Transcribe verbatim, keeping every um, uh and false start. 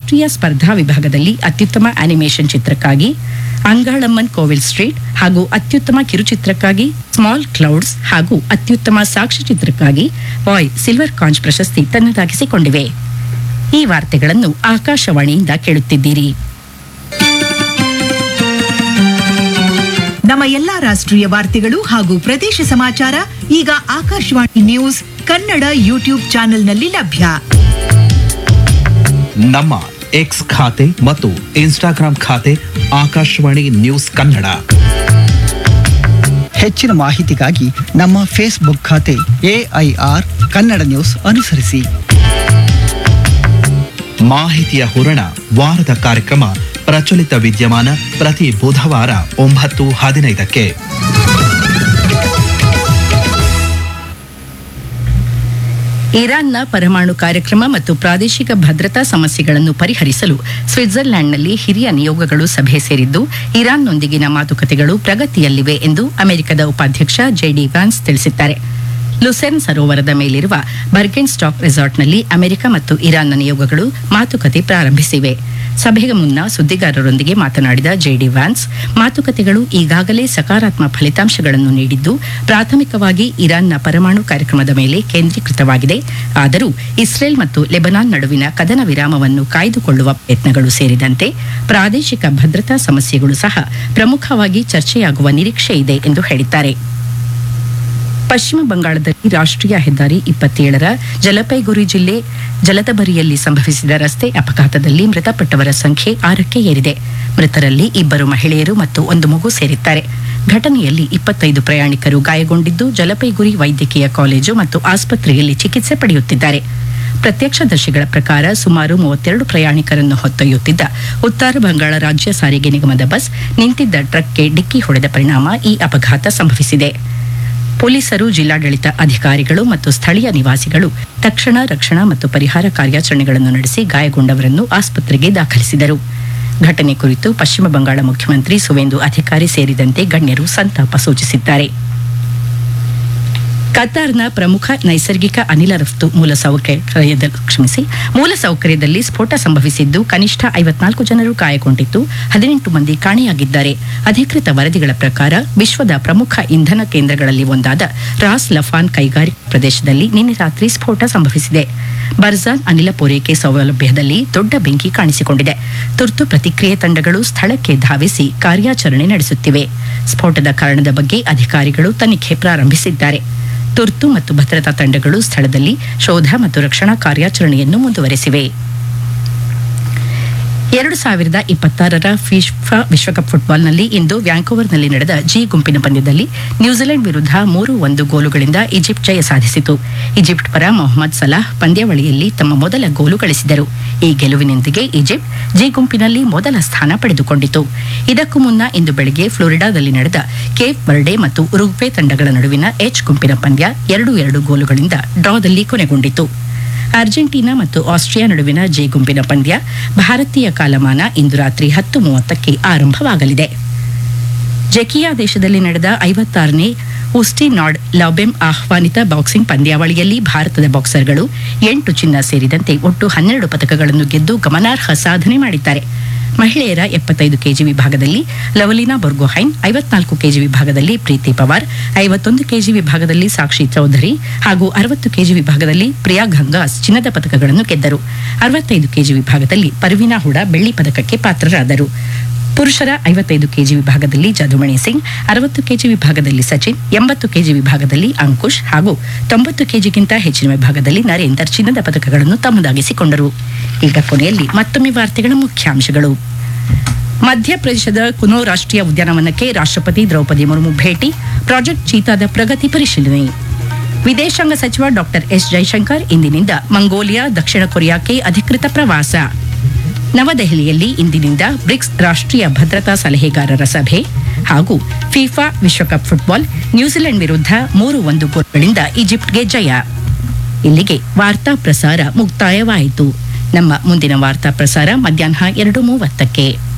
ರಾಷ್ಟ್ರೀಯ ಸ್ಪರ್ಧಾ ವಿಭಾಗದಲ್ಲಿ ಅತ್ಯುತ್ತಮ ಅನಿಮೇಷನ್ ಚಿತ್ರಕ್ಕಾಗಿ ಅಂಗಾಳಮ್ಮನ್ ಕೋವಿಲ್ ಸ್ಟ್ರೀಟ್ ಹಾಗೂ ಅತ್ಯುತ್ತಮ ಕಿರುಚಿತ್ರಕ್ಕಾಗಿ ಸ್ಮಾಲ್ ಕ್ಲೌಡ್ಸ್ ಹಾಗೂ ಅತ್ಯುತ್ತಮ ಸಾಕ್ಷ್ಯಚಿತ್ರಕ್ಕಾಗಿ ಬಾಯ್ ಸಿಲ್ವರ್ ಕಾಂಚ್ ಪ್ರಶಸ್ತಿ ತನ್ನದಾಗಿಸಿಕೊಂಡಿವೆ. ಈ ವಾರ್ತೆಗಳನ್ನು ಆಕಾಶವಾಣಿಯಿಂದ ಕೇಳುತ್ತಿದ್ದೀರಿ. ನಮ್ಮ ಎಲ್ಲಾ ರಾಷ್ಟ್ರೀಯ ವಾರ್ತೆಗಳು ಹಾಗೂ ಪ್ರದೇಶ ಸಮಾಚಾರ ಈಗ ಆಕಾಶವಾಣಿ ನ್ಯೂಸ್ ಕನ್ನಡ ಯೂಟ್ಯೂಬ್ ಚಾನೆಲ್ನಲ್ಲಿ ಲಭ್ಯ. ನಮ್ಮ ಎಕ್ಸ್ ಖಾತೆ ಮತ್ತು ಇನ್ಸ್ಟಾಗ್ರಾಂ ಖಾತೆ ಆಕಾಶವಾಣಿ ನ್ಯೂಸ್ ಕನ್ನಡ. ಹೆಚ್ಚಿನ ಮಾಹಿತಿಗಾಗಿ ನಮ್ಮ ಫೇಸ್ಬುಕ್ ಖಾತೆ ಎಐಆರ್ ಕನ್ನಡ ನ್ಯೂಸ್ ಅನುಸರಿಸಿ. ಮಾಹಿತಿಯ ಹೂರಣ ವಾರದ ಕಾರ್ಯಕ್ರಮ ಪ್ರಚಲಿತ ವಿದ್ಯಮಾನ ಪ್ರತಿ ಬುಧವಾರ ಒಂಬತ್ತು ಹದಿನೈದಕ್ಕೆ. ಇರಾನ್ನ ಪರಮಾಣು ಕಾರ್ಯಕ್ರಮ ಮತ್ತು ಪ್ರಾದೇಶಿಕ ಭದ್ರತಾ ಸಮಸ್ಯೆಗಳನ್ನು ಪರಿಹರಿಸಲು ಸ್ವಿಟ್ಜರ್ಲ್ಯಾಂಡ್ನಲ್ಲಿ ಹಿರಿಯ ನಿಯೋಗಗಳು ಸಭೆ ಸೇರಿದ್ದು, ಇರಾನ್ನೊಂದಿಗಿನ ಮಾತುಕತೆಗಳು ಪ್ರಗತಿಯಲ್ಲಿವೆ ಎಂದು ಅಮೆರಿಕದ ಉಪಾಧ್ಯಕ್ಷ ಜೆಡಿ ವ್ಯಾನ್ಸ್ ತಿಳಿಸಿದ್ದಾರೆ. ಲುಸೆರ್ನ್ ಸರೋವರದ ಮೇಲಿರುವ ಬರ್ಗೆನ್ ಸ್ಟಾಕ್ ರೆಸಾರ್ಟ್ನಲ್ಲಿ ಅಮೆರಿಕ ಮತ್ತು ಇರಾನ್ನ ನಿಯೋಗಗಳು ಮಾತುಕತೆ ಪ್ರಾರಂಭಿಸಿವೆ. ಸಭೆಗೆ ಮುನ್ನ ಸುದ್ದಿಗಾರರೊಂದಿಗೆ ಮಾತನಾಡಿದ ಜೆಡಿ ವ್ಯಾನ್ಸ್, ಮಾತುಕತೆಗಳು ಈಗಾಗಲೇ ಸಕಾರಾತ್ಮಕ ಫಲಿತಾಂಶಗಳನ್ನು ನೀಡಿದ್ದು, ಪ್ರಾಥಮಿಕವಾಗಿ ಇರಾನ್ನ ಪರಮಾಣು ಕಾರ್ಯಕ್ರಮದ ಮೇಲೆ ಕೇಂದ್ರೀಕೃತವಾಗಿದೆ. ಆದರೂ ಇಸ್ರೇಲ್ ಮತ್ತು ಲೆಬನಾನ್ ನಡುವಿನ ಕದನ ವಿರಾಮವನ್ನು ಕಾಯ್ದುಕೊಳ್ಳುವ ಪ್ರಯತ್ನಗಳು ಸೇರಿದಂತೆ ಪ್ರಾದೇಶಿಕ ಭದ್ರತಾ ಸಮಸ್ಯೆಗಳು ಸಹ ಪ್ರಮುಖವಾಗಿ ಚರ್ಚೆಯಾಗುವ ನಿರೀಕ್ಷೆ ಇದೆ ಎಂದು ಹೇಳಿದ್ದಾರೆ. ಪಶ್ಚಿಮ ಬಂಗಾಳದಲ್ಲಿ ರಾಷ್ಟ್ರೀಯ ಹೆದ್ದಾರಿ ಇಪ್ಪತ್ತೇಳರ ಜಲಪೈಗುರಿ ಜಿಲ್ಲೆ ಜಲದಬರಿಯಲ್ಲಿ ಸಂಭವಿಸಿದ ರಸ್ತೆ ಅಪಘಾತದಲ್ಲಿ ಮೃತಪಟ್ಟವರ ಸಂಖ್ಯೆ ಆರಕ್ಕೆ ಏರಿದೆ. ಮೃತರಲ್ಲಿ ಇಬ್ಬರು ಮಹಿಳೆಯರು ಮತ್ತು ಒಂದು ಮಗು ಸೇರಿದ್ದಾರೆ. ಘಟನೆಯಲ್ಲಿ ಇಪ್ಪತ್ತೈದು ಪ್ರಯಾಣಿಕರು ಗಾಯಗೊಂಡಿದ್ದು, ಜಲಪೈಗುರಿ ವೈದ್ಯಕೀಯ ಕಾಲೇಜು ಮತ್ತು ಆಸ್ಪತ್ರೆಯಲ್ಲಿ ಚಿಕಿತ್ಸೆ ಪಡೆಯುತ್ತಿದ್ದಾರೆ. ಪ್ರತ್ಯಕ್ಷದರ್ಶಿಗಳ ಪ್ರಕಾರ ಸುಮಾರು ಮೂವತ್ತೆರಡು ಪ್ರಯಾಣಿಕರನ್ನು ಹೊತ್ತೊಯ್ಯುತ್ತಿದ್ದ ಉತ್ತರ ಬಂಗಾಳ ರಾಜ್ಯ ಸಾರಿಗೆ ನಿಗಮದ ಬಸ್ ನಿಂತಿದ್ದ ಟ್ರಕ್ಗೆ ಡಿಕ್ಕಿ ಹೊಡೆದ ಪರಿಣಾಮ ಈ ಅಪಘಾತ ಸಂಭವಿಸಿದೆ. ಪೊಲೀಸರು, ಜಿಲ್ಲಾಡಳಿತ ಅಧಿಕಾರಿಗಳು ಮತ್ತು ಸ್ಥಳೀಯ ನಿವಾಸಿಗಳು ತಕ್ಷಣ ರಕ್ಷಣಾ ಮತ್ತು ಪರಿಹಾರ ಕಾರ್ಯಾಚರಣೆಗಳನ್ನು ನಡೆಸಿ ಗಾಯಗೊಂಡವರನ್ನು ಆಸ್ಪತ್ರೆಗೆ ದಾಖಲಿಸಿದರು. ಘಟನೆ ಕುರಿತು ಪಶ್ಚಿಮ ಬಂಗಾಳ ಮುಖ್ಯಮಂತ್ರಿ ಸುವೇಂದು ಅಧಿಕಾರಿ ಸೇರಿದಂತೆ ಗಣ್ಯರು ಸಂತಾಪ ಸೂಚಿಸಿದ್ದಾರೆ. ಕತಾರ್ನ ಪ್ರಮುಖ ನೈಸರ್ಗಿಕ ಅನಿಲ ರಫ್ತು ಮೂಲಸೌಕರ್ಯದ ಕ್ಷಮಿಸಿ ಮೂಲಸೌಕರ್ಯದಲ್ಲಿ ಸ್ಫೋಟ ಸಂಭವಿಸಿದ್ದು, ಕನಿಷ್ಠ ಐವತ್ನಾಲ್ಕು ಜನರು ಗಾಯಗೊಂಡಿದ್ದು, ಹದಿನೆಂಟು ಮಂದಿ ಕಾಣೆಯಾಗಿದ್ದಾರೆ. ಅಧಿಕೃತ ವರದಿಗಳ ಪ್ರಕಾರ ವಿಶ್ವದ ಪ್ರಮುಖ ಇಂಧನ ಕೇಂದ್ರಗಳಲ್ಲಿ ಒಂದಾದ ರಾಸ್ ಲಫಾನ್ ಕೈಗಾರಿಕಾ ಪ್ರದೇಶದಲ್ಲಿ ನಿನ್ನೆ ರಾತ್ರಿ ಸ್ಫೋಟ ಸಂಭವಿಸಿದೆ. ಬರ್ಜಾನ್ ಅನಿಲ ಪೂರೈಕೆ ಸೌಲಭ್ಯದಲ್ಲಿ ದೊಡ್ಡ ಬೆಂಕಿ ಕಾಣಿಸಿಕೊಂಡಿದೆ. ತುರ್ತು ಪ್ರತಿಕ್ರಿಯೆ ತಂಡಗಳು ಸ್ಥಳಕ್ಕೆ ಧಾವಿಸಿ ಕಾರ್ಯಾಚರಣೆ ನಡೆಸುತ್ತಿವೆ. ಸ್ಫೋಟದ ಕಾರಣದ ಬಗ್ಗೆ ಅಧಿಕಾರಿಗಳು ತನಿಖೆ ಪ್ರಾರಂಭಿಸಿದ್ದಾರೆ. ತುರ್ತು ಮತ್ತು ಭದ್ರತಾ ತಂಡಗಳು ಸ್ಥಳದಲ್ಲಿ ಶೋಧ ಮತ್ತು ರಕ್ಷಣಾ ಕಾರ್ಯಾಚರಣೆಯನ್ನು ಮುಂದುವರೆಸಿವೆ. ಎರಡು ಸಾವಿರದ ಇಪ್ಪತ್ತಾರರ ಫಿಫಾ ವಿಶ್ವಕಪ್ ಫುಟ್ಬಾಲ್ನಲ್ಲಿ ಇಂದು ವ್ಯಾಂಕೋವರ್ನಲ್ಲಿ ನಡೆದ ಜಿ ಗುಂಪಿನ ಪಂದ್ಯದಲ್ಲಿ ನ್ಯೂಜಿಲೆಂಡ್ ವಿರುದ್ಧ ಮೂರು ಒಂದು ಗೋಲುಗಳಿಂದ ಈಜಿಪ್ಟ್ ಜಯ ಸಾಧಿಸಿತು. ಈಜಿಪ್ಟ್ ಪರ ಮೊಹಮ್ಮದ್ ಸಲಾಹ್ ಪಂದ್ಯಾವಳಿಯಲ್ಲಿ ತಮ್ಮ ಮೊದಲ ಗೋಲು ಗಳಿಸಿದರು. ಈ ಗೆಲುವಿನೊಂದಿಗೆ ಈಜಿಪ್ಟ್ ಜಿ ಗುಂಪಿನಲ್ಲಿ ಮೊದಲ ಸ್ಥಾನ ಪಡೆದುಕೊಂಡಿತು. ಇದಕ್ಕೂ ಮುನ್ನ ಇಂದು ಬೆಳಗ್ಗೆ ಫ್ಲೋರಿಡಾದಲ್ಲಿ ನಡೆದ ಕೇಪ್ ಬರ್ಡೆ ಮತ್ತು ಉರುಗ್ವೆ ತಂಡಗಳ ನಡುವಿನ ಎಚ್ ಗುಂಪಿನ ಪಂದ್ಯ ಎರಡು ಎರಡು ಗೋಲುಗಳಿಂದ ಡ್ರಾದಲ್ಲಿ ಕೊನೆಗೊಂಡಿತು. ಅರ್ಜೆಂಟೀನಾ ಮತ್ತು ಆಸ್ಟ್ರಿಯಾ ನಡುವಿನ ಜೆ ಗುಂಪಿನ ಪಂದ್ಯ ಭಾರತೀಯ ಕಾಲಮಾನ ಇಂದು ರಾತ್ರಿ ಹತ್ತು ಮೂವತ್ತಕ್ಕೆ ಆರಂಭವಾಗಲಿದೆ. ಜೆಕಿಯಾ ದೇಶದಲ್ಲಿ ನಡೆದ ಐವತ್ತಾರನೇ ಉಸ್ಟಿನಾಡ್ ಲಾಬೆಮ್ ಆಹ್ವಾನಿತ ಬಾಕ್ಸಿಂಗ್ ಪಂದ್ಯಾವಳಿಯಲ್ಲಿ ಭಾರತದ ಬಾಕ್ಸರ್ಗಳು ಎಂಟು ಚಿನ್ನ ಸೇರಿದಂತೆ ಒಟ್ಟು ಹನ್ನೆರಡು ಪದಕಗಳನ್ನು ಗೆದ್ದು ಗಮನಾರ್ಹ ಸಾಧನೆ ಮಾಡಿದ್ದಾರೆ. ಮಹಿಳೆಯರ ಎಪ್ಪತ್ತೈದು ಕೆಜಿ ವಿಭಾಗದಲ್ಲಿ ಲವಲಿನಾ ಬೊರ್ಗೊಹೈನ್, ಐವತ್ನಾಲ್ಕು ಕೆಜಿ ವಿಭಾಗದಲ್ಲಿ ಪ್ರೀತಿ ಪವಾರ್, ಐವತ್ತೊಂದು ಕೆಜಿ ವಿಭಾಗದಲ್ಲಿ ಸಾಕ್ಷಿ ಚೌಧರಿ ಹಾಗೂ ಅರವತ್ತು ಕೆಜಿ ವಿಭಾಗದಲ್ಲಿ ಪ್ರಿಯಾ ಗಂಗಾಸ್ ಚಿನ್ನದ ಪದಕಗಳನ್ನು ಗೆದ್ದರು. ಅರವತ್ತೈದು ಕೆಜಿ ವಿಭಾಗದಲ್ಲಿ ಪರ್ವಿನಾ ಹುಡಾ ಬೆಳ್ಳಿ ಪದಕಕ್ಕೆ ಪಾತ್ರರಾದರು. ಪುರುಷರ ಐವತ್ತೈದು ಕೆಜಿ ವಿಭಾಗದಲ್ಲಿ ಜದುಮಣಿ ಸಿಂಗ್, ಅರವತ್ತು ಕೆಜಿ ವಿಭಾಗದಲ್ಲಿ ಸಚಿನ್, ಎಂಬತ್ತು ಕೆಜಿ ವಿಭಾಗದಲ್ಲಿ ಅಂಕುಶ್ ಹಾಗೂ ತೊಂಬತ್ತು ಕೆಜಿಗಿಂತ ಹೆಚ್ಚಿನ ವಿಭಾಗದಲ್ಲಿ ನರೇಂದರ್ ಚಿನ್ನದ ಪದಕಗಳನ್ನು ತಮ್ಮದಾಗಿಸಿಕೊಂಡರು. ಈಗ ಕೊನೆಯಲ್ಲಿ ಮತ್ತೊಮ್ಮೆ ವಾರ್ತೆಗಳ ಮುಖ್ಯಾಂಶಗಳು. ಮಧ್ಯಪ್ರದೇಶದ ಕುನೋ ರಾಷ್ಟ್ರೀಯ ಉದ್ಯಾನವನಕ್ಕೆ ರಾಷ್ಟ್ರಪತಿ ದ್ರೌಪದಿ ಮುರ್ಮು ಭೇಟಿ, ಪ್ರಾಜೆಕ್ಟ್ ಚೀತಾದ ಪ್ರಗತಿ ಪರಿಶೀಲನೆ. ವಿದೇಶಾಂಗ ಸಚಿವ ಡಾಕ್ಟರ್ ಎಸ್ ಜೈಶಂಕರ್ ಇಂದಿನಿಂದ ಮಂಗೋಲಿಯಾ, ದಕ್ಷಿಣ ಕೊರಿಯಾಕ್ಕೆ ಅಧಿಕೃತ ಪ್ರವಾಸ. ನವದೆಹಲಿಯಲ್ಲಿ ಇಂದಿನಿಂದ ಬ್ರಿಕ್ಸ್ ರಾಷ್ಟ್ರೀಯ ಭದ್ರತಾ ಸಲಹೆಗಾರರ ಸಭೆ ಹಾಗೂ ಫಿಫಾ ವಿಶ್ವಕಪ್ ಫುಟ್ಬಾಲ್ ನ್ಯೂಜಿಲೆಂಡ್ ವಿರುದ್ಧ ಮೂರು ಒಂದು ಗೋಲುಗಳಿಂದ ಈಜಿಪ್ಟ್ಗೆ ಜಯ. ಇಲ್ಲಿಗೆ ವಾರ್ತಾ ಪ್ರಸಾರ ಮುಕ್ತಾಯವಾಯಿತು. ನಮ್ಮ ಮುಂದಿನ ವಾರ್ತಾ ಪ್ರಸಾರ ಮಧ್ಯಾಹ್ನ ಎರಡು ಮೂವತ್ತಕ್ಕೆ.